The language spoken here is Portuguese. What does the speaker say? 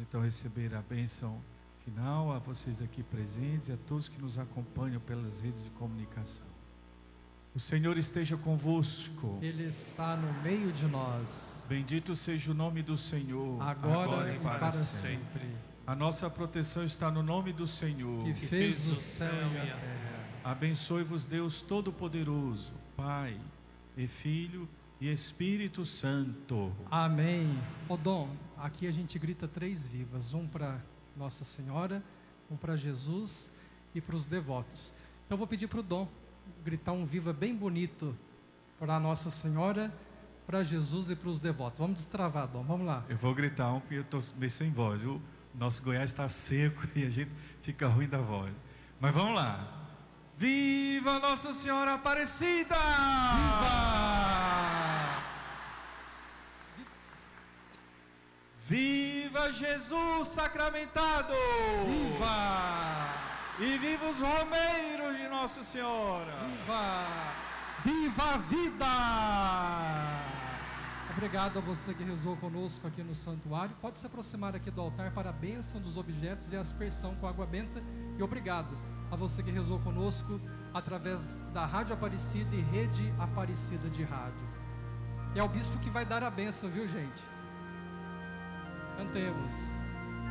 então receber a bênção final, a vocês aqui presentes e a todos que nos acompanham pelas redes de comunicação. O Senhor esteja convosco. Ele está no meio de nós. Bendito seja o nome do Senhor, agora e para sempre. A nossa proteção está no nome do Senhor, que fez o céu e a terra. Abençoe-vos Deus Todo-Poderoso, Pai e Filho e Espírito Santo. Amém. Ô Dom, aqui a gente grita 3 vivas, um para Nossa Senhora, um para Jesus e para os devotos. Então eu vou pedir para o Dom gritar um viva bem bonito para Nossa Senhora, para Jesus e para os devotos. Vamos destravar, Dom, vamos lá. Eu vou gritar um porque eu estou meio sem voz, viu? Nosso Goiás está seco e a gente fica ruim da voz. Mas vamos lá. Viva Nossa Senhora Aparecida! Viva! Viva Jesus sacramentado! Viva! E viva os romeiros de Nossa Senhora! Viva! Viva a vida! Obrigado a você que rezou conosco aqui no santuário. Pode se aproximar aqui do altar para a bênção dos objetos e a aspersão com água benta. E obrigado a você que rezou conosco através da Rádio Aparecida e Rede Aparecida de Rádio. E é o bispo que vai dar a bênção, viu, gente? Cantemos.